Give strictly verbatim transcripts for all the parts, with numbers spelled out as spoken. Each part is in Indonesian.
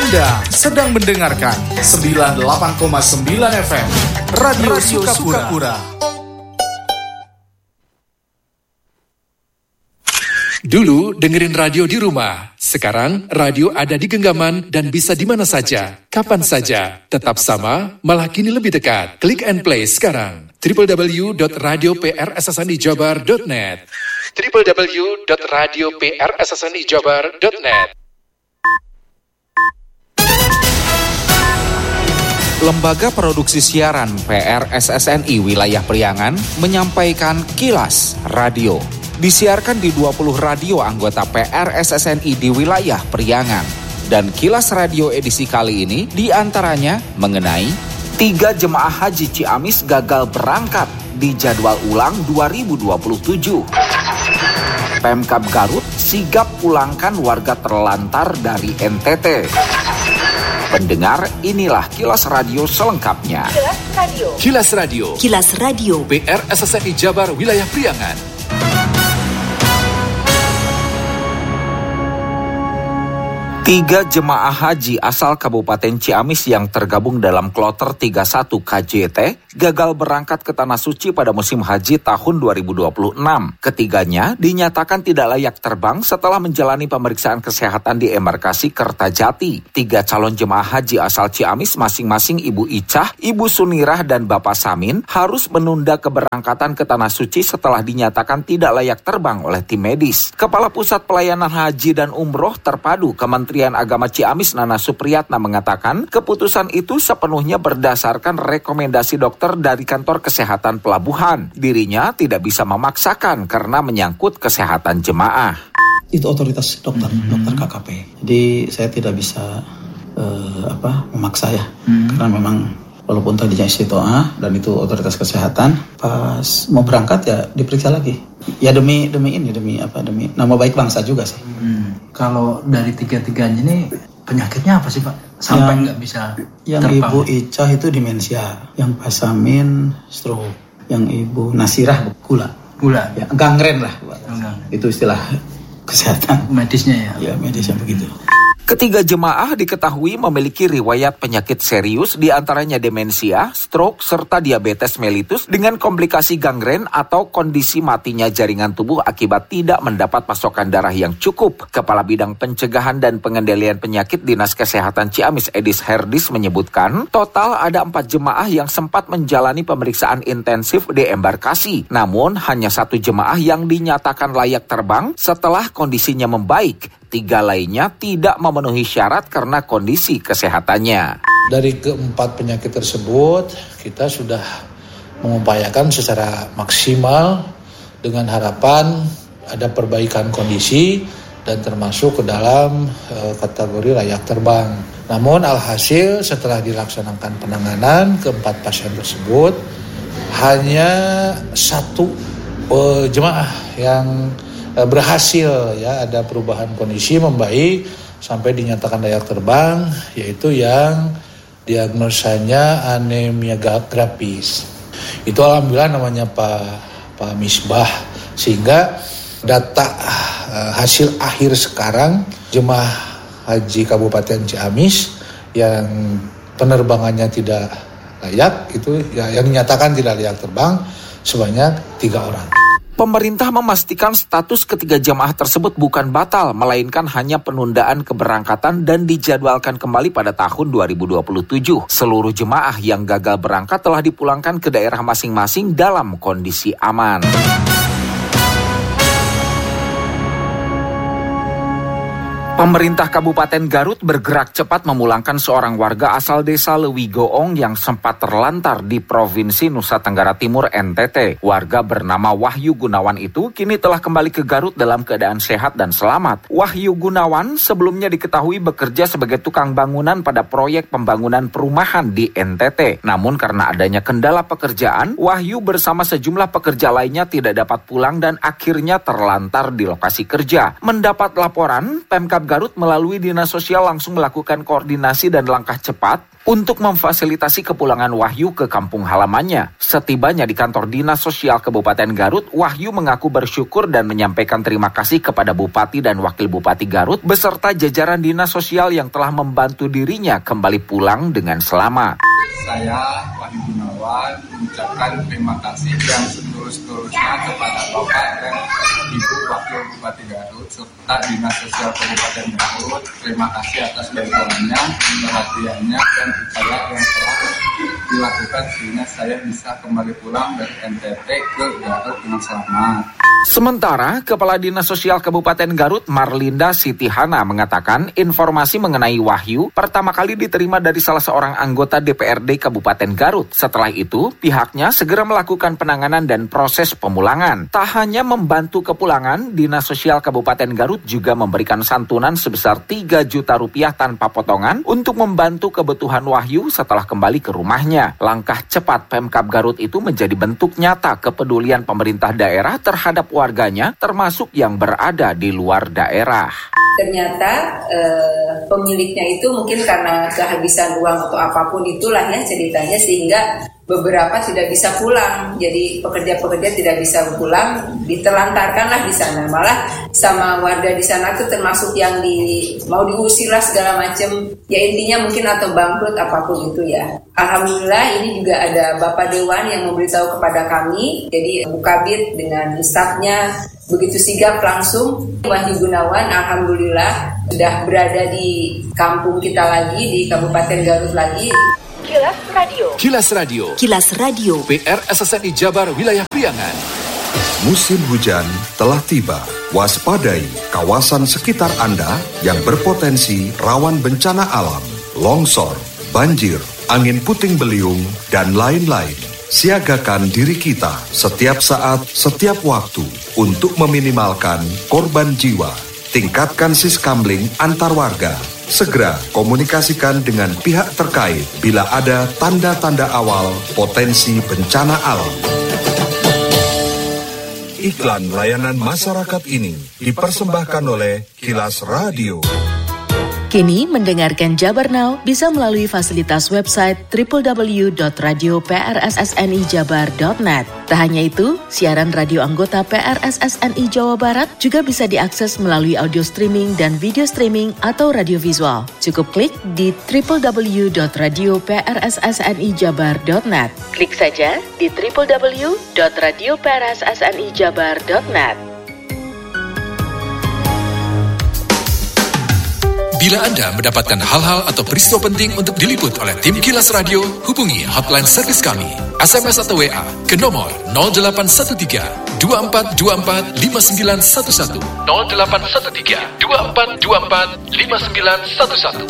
Anda sedang mendengarkan sembilan puluh delapan koma sembilan F M Radio, Radio Sukapura. Sukapura. Dulu dengerin radio di rumah, sekarang radio ada di genggaman dan bisa di mana saja, kapan saja, tetap sama, malah kini lebih dekat. Klik and play sekarang. w w w dot radio p r s s n i jabar dot net w w w dot radio p r s s n i jabar dot net. Lembaga Produksi Siaran P R S S N I Wilayah Priangan menyampaikan Kilas Radio. Disiarkan di dua puluh radio anggota P R S S N I di wilayah Priangan. Dan Kilas Radio edisi kali ini diantaranya mengenai tiga jemaah haji Ciamis gagal berangkat di jadwal ulang dua ribu dua puluh tujuh. Pemkab Garut sigap pulangkan warga terlantar dari N T T. Pendengar, inilah Kilas Radio selengkapnya. Kilas Radio. Kilas Radio. Kilas Radio. P R S S N I Jabar Wilayah Priangan. Tiga jemaah haji asal Kabupaten Ciamis yang tergabung dalam kloter tiga puluh satu K J T gagal berangkat ke Tanah Suci pada musim haji tahun dua ribu dua puluh enam. Ketiganya dinyatakan tidak layak terbang setelah menjalani pemeriksaan kesehatan di embarkasi Kertajati. Tiga calon jemaah haji asal Ciamis masing-masing Ibu Icah, Ibu Sunirah, dan Bapak Samin harus menunda keberangkatan ke Tanah Suci setelah dinyatakan tidak layak terbang oleh tim medis. Kepala Pusat Pelayanan Haji dan Umroh Terpadu Kementerian Agama Ciamis Nana Supriyatna mengatakan keputusan itu sepenuhnya berdasarkan rekomendasi dokter dari kantor kesehatan pelabuhan. Dirinya tidak bisa memaksakan karena menyangkut kesehatan jemaah. Itu otoritas dokter, hmm. dokter K K P. Jadi saya tidak bisa uh, apa memaksa ya, hmm. karena memang walaupun tadinya istitoah dan itu otoritas kesehatan, pas mau berangkat ya diperiksa lagi. Ya demi demi ini demi apa demi nama baik bangsa juga sih. Hmm. Kalau dari tiga-tiganya ini penyakitnya apa sih Pak? Sampai nggak bisa yang terbang. Ibu Icah itu demensia, yang Pak Samin stroke, yang Ibu Nasirah gula. Gula. Ya, gangren lah. Enggak. Itu istilah kesehatan. Medisnya ya. Ya medisnya begitu. Ketiga jemaah diketahui memiliki riwayat penyakit serius diantaranya demensia, stroke, serta diabetes mellitus dengan komplikasi gangren atau kondisi matinya jaringan tubuh akibat tidak mendapat pasokan darah yang cukup. Kepala Bidang Pencegahan dan Pengendalian Penyakit Dinas Kesehatan Ciamis Edis Herdis menyebutkan total ada empat jemaah yang sempat menjalani pemeriksaan intensif di embarkasi. Namun hanya satu jemaah yang dinyatakan layak terbang setelah kondisinya membaik. Tiga lainnya tidak memenuhi syarat karena kondisi kesehatannya. Dari keempat penyakit tersebut, kita sudah mengupayakan secara maksimal dengan harapan ada perbaikan kondisi dan termasuk ke dalam e, kategori layak terbang. Namun alhasil setelah dilaksanakan penanganan keempat pasien tersebut, hanya satu e, jemaah yang berhasil ya ada perubahan kondisi membaik sampai dinyatakan layak terbang, yaitu yang diagnosanya anemia grafis. Itu alhamdulillah namanya Pak Pak Misbah, sehingga data uh, hasil akhir sekarang jemaah haji Kabupaten Ciamis yang penerbangannya tidak layak itu ya, yang dinyatakan tidak layak terbang sebanyak tiga orang. Pemerintah memastikan status ketiga jamaah tersebut bukan batal, melainkan hanya penundaan keberangkatan dan dijadwalkan kembali pada tahun dua ribu dua puluh tujuh. Seluruh jemaah yang gagal berangkat telah dipulangkan ke daerah masing-masing dalam kondisi aman. Pemerintah Kabupaten Garut bergerak cepat memulangkan seorang warga asal desa Lewigoong yang sempat terlantar di Provinsi Nusa Tenggara Timur N T T. Warga bernama Wahyu Gunawan itu kini telah kembali ke Garut dalam keadaan sehat dan selamat. Wahyu Gunawan sebelumnya diketahui bekerja sebagai tukang bangunan pada proyek pembangunan perumahan di N T T. Namun karena adanya kendala pekerjaan, Wahyu bersama sejumlah pekerja lainnya tidak dapat pulang dan akhirnya terlantar di lokasi kerja. Mendapat laporan, Pemkab Garut melalui Dinas Sosial langsung melakukan koordinasi dan langkah cepat untuk memfasilitasi kepulangan Wahyu ke kampung halamannya. Setibanya di kantor Dinas Sosial Kabupaten Garut, Wahyu mengaku bersyukur dan menyampaikan terima kasih kepada Bupati dan Wakil Bupati Garut beserta jajaran Dinas Sosial yang telah membantu dirinya kembali pulang dengan selamat. Saya Wahyu Gunawan mengucapkan terima kasih yang setulus-tulusnya kepada Bapak dan Ibu Wakil Bupati Garut serta Dinas Sosial Kabupaten Garut. Terima kasih atas bantuannya, perhatiannya, dan upaya yang telah dilakukan sehingga saya bisa kembali pulang dari N T T ke Garut dengan selamat. Sementara, Kepala Dinas Sosial Kabupaten Garut, Marlinda Sitihana, mengatakan informasi mengenai Wahyu pertama kali diterima dari salah seorang anggota D P R D Kabupaten Garut. Setelah itu, pihaknya segera melakukan penanganan dan proses pemulangan. Tak hanya membantu kepulangan, Dinas Sosial Kabupaten Garut juga memberikan santunan sebesar tiga juta rupiah tanpa potongan untuk membantu kebutuhan Wahyu setelah kembali ke rumahnya. Langkah cepat Pemkab Garut itu menjadi bentuk nyata kepedulian pemerintah daerah terhadap warganya, termasuk yang berada di luar daerah. Ternyata eh, pemiliknya itu mungkin karena kehabisan uang atau apapun itulah ya ceritanya, sehingga beberapa tidak bisa pulang. Jadi pekerja-pekerja tidak bisa pulang, diterlantarkanlah di sana. Malah sama warga di sana tuh termasuk yang di mau diusir lah segala macam. Ya intinya mungkin atau bangkrut apapun itu ya. Alhamdulillah ini juga ada Bapak Dewan yang memberitahu kepada kami. Jadi Bu Kabid dengan stafnya begitu sigap langsung. Wahyu Gunawan alhamdulillah sudah berada di kampung kita lagi, di Kabupaten Garut lagi. Kilas Radio. Kilas Radio. Kilas Radio. P R S S N I Jabar Wilayah Priangan. Musim hujan telah tiba. Waspadai kawasan sekitar Anda yang berpotensi rawan bencana alam, longsor, banjir, angin puting beliung, dan lain-lain. Siagakan diri kita setiap saat, setiap waktu untuk meminimalkan korban jiwa. Tingkatkan siskamling antar warga. Segera komunikasikan dengan pihak terkait bila ada tanda-tanda awal potensi bencana alam. Iklan layanan masyarakat ini dipersembahkan oleh Kilas Radio. Kini mendengarkan Jabar Now bisa melalui fasilitas website double-u double-u double-u dot radio p r s s n i jabar dot net. Tak hanya itu, siaran radio anggota P R S S N I Jawa Barat juga bisa diakses melalui audio streaming dan video streaming atau radio visual. Cukup klik di double-u double-u double-u dot radio p r s s n i jabar dot net. Klik saja di double-u double-u double-u dot radio p r s s n i jabar dot net. Bila Anda mendapatkan hal-hal atau peristiwa penting untuk diliput oleh tim Kilas Radio, hubungi hotline servis kami, S M S atau W A ke nomor nol delapan satu tiga dua empat dua empat lima sembilan satu satu nol delapan satu tiga dua empat dua empat lima sembilan satu satu.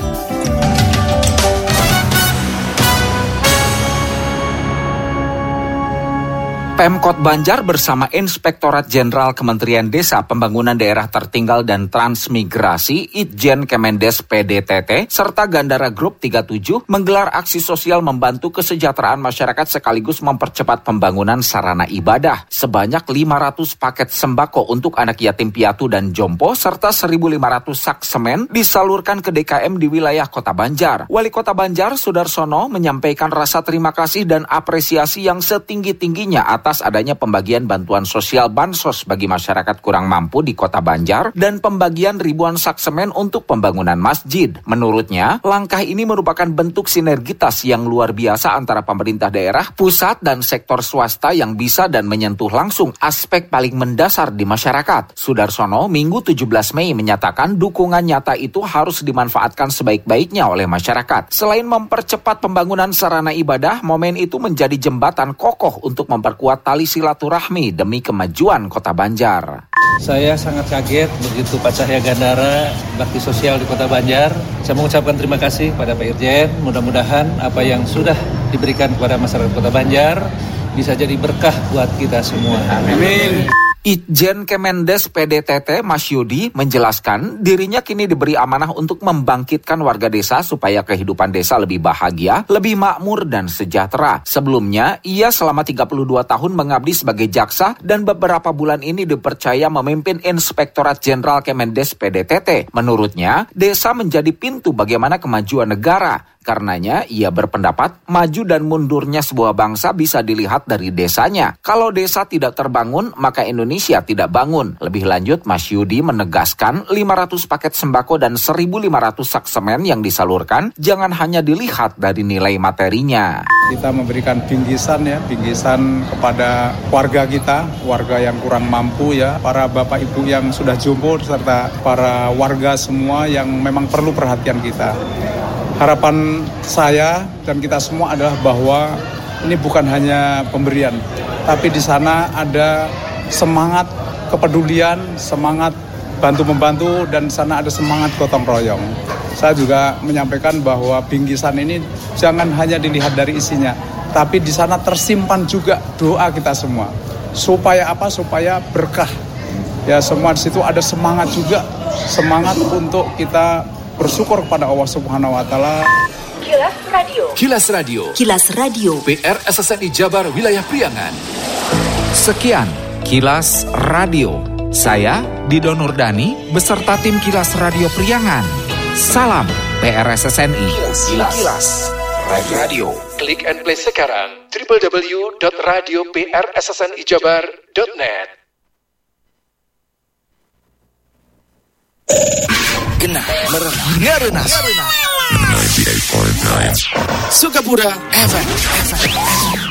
Pemkot Banjar bersama Inspektorat Jenderal Kementerian Desa, Pembangunan Daerah Tertinggal dan Transmigrasi, Itjen Kemendes P D T T, serta Gandara Group tiga puluh tujuh menggelar aksi sosial membantu kesejahteraan masyarakat sekaligus mempercepat pembangunan sarana ibadah. Sebanyak lima ratus paket sembako untuk anak yatim piatu dan jompo serta seribu lima ratus sak semen disalurkan ke D K M di wilayah Kota Banjar. Wali Kota Banjar, Sudarsono, menyampaikan rasa terima kasih dan apresiasi yang setinggi-tingginya atas atas adanya pembagian bantuan sosial bansos bagi masyarakat kurang mampu di Kota Banjar dan pembagian ribuan sak semen untuk pembangunan masjid. Menurutnya, langkah ini merupakan bentuk sinergitas yang luar biasa antara pemerintah daerah, pusat, dan sektor swasta yang bisa dan menyentuh langsung aspek paling mendasar di masyarakat. Sudarsono, Minggu tujuh belas Mei menyatakan dukungan nyata itu harus dimanfaatkan sebaik-baiknya oleh masyarakat. Selain mempercepat pembangunan sarana ibadah, momen itu menjadi jembatan kokoh untuk memperkuat tali silaturahmi demi kemajuan Kota Banjar. Saya sangat kaget begitu Pak Cahya Gandara, bakti sosial di Kota Banjar. Saya mengucapkan terima kasih pada Pak Irjen. Mudah-mudahan apa yang sudah diberikan kepada masyarakat Kota Banjar bisa jadi berkah buat kita semua. Amin. Itjen Kemendes P D T T Mas Yudi menjelaskan dirinya kini diberi amanah untuk membangkitkan warga desa supaya kehidupan desa lebih bahagia, lebih makmur dan sejahtera. Sebelumnya, ia selama tiga puluh dua tahun mengabdi sebagai jaksa dan beberapa bulan ini dipercaya memimpin Inspektorat Jenderal Kemendes P D T T. Menurutnya, desa menjadi pintu bagaimana kemajuan negara. Karenanya, ia berpendapat maju dan mundurnya sebuah bangsa bisa dilihat dari desanya. Kalau desa tidak terbangun, maka Indonesia tidak bangun. Lebih lanjut, Mas Yudi menegaskan lima ratus paket sembako dan seribu lima ratus sak semen yang disalurkan jangan hanya dilihat dari nilai materinya. Kita memberikan bingkisan ya, bingkisan kepada warga kita, warga yang kurang mampu ya, para bapak ibu yang sudah jompo serta para warga semua yang memang perlu perhatian kita. Harapan saya dan kita semua adalah bahwa ini bukan hanya pemberian, tapi di sana ada semangat kepedulian, semangat bantu-membantu, dan di sana ada semangat gotong royong. Saya juga menyampaikan bahwa bingkisan ini jangan hanya dilihat dari isinya, tapi di sana tersimpan juga doa kita semua. Supaya apa? Supaya berkah. Ya, semua di situ ada semangat juga, semangat untuk kita bersyukur kepada Allah Subhanahu wa taala. Kilas Radio. Kilas Radio. Kilas Radio. P R S S N I Jabar Wilayah Priangan. Sekian Kilas Radio. Saya Dido Nurdani beserta tim Kilas Radio Priangan. Salam P R S S N I. Kilas, Kilas. Kilas Radio. Klik and play sekarang w w w dot radio p r s s n i jabar dot net. Genah merenah ngerenas sembilan puluh delapan koma sembilan Sukabura F M.